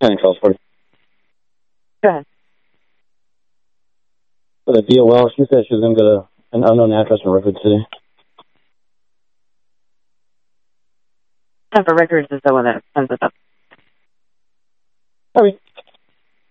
County 1240. Go ahead. For the DOL, she said she was going to go to an unknown address in Redwood City. And for records is the one that sends it up. I mean,